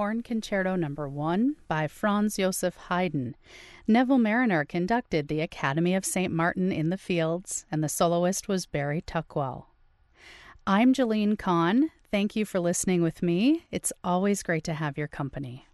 Horn Concerto No. 1 by Franz Joseph Haydn. Neville Mariner conducted the Academy of St. Martin in the Fields, and the soloist was Barry Tuckwell. I'm Jalene Kahn. Thank you for listening with me. It's always great to have your company.